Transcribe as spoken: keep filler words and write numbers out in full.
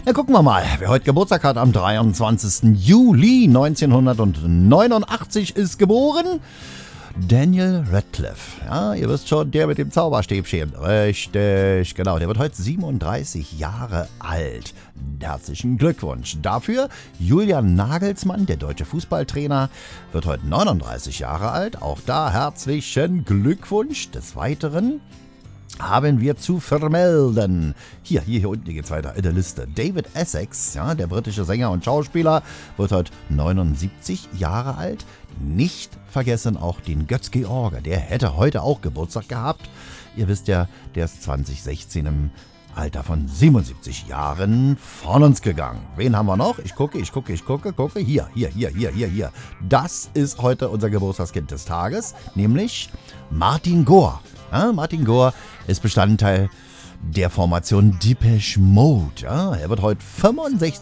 Na, gucken wir mal, wer heute Geburtstag hat. Am dreiundzwanzigsten Juli neunzehnhundertneunundachtzig ist geboren Daniel Radcliffe. Ja, ihr wisst schon, der mit dem Zauberstäbchen. Richtig, genau. Der wird heute siebenunddreißig Jahre alt. Herzlichen Glückwunsch. Dafür Julian Nagelsmann, der deutsche Fußballtrainer, wird heute neununddreißig Jahre alt. Auch da herzlichen Glückwunsch. Des Weiteren haben wir zu vermelden. Hier, hier, hier unten geht es weiter in der Liste. David Essex, ja, der britische Sänger und Schauspieler, wird heute neunundsiebzig Jahre alt. Nicht vergessen auch den Götz George, der hätte heute auch Geburtstag gehabt. Ihr wisst ja, der ist zwanzig sechzehn im Alter von siebenundsiebzig Jahren von uns gegangen. Wen haben wir noch? Ich gucke, ich gucke, ich gucke, gucke. Hier, hier, hier, hier, hier, hier. Das ist heute unser Geburtstagskind des Tages, nämlich Martin Gore. Ja, Martin Gore ist Bestandteil der Formation Depeche Mode. Ja, er wird heute fünfundsechzig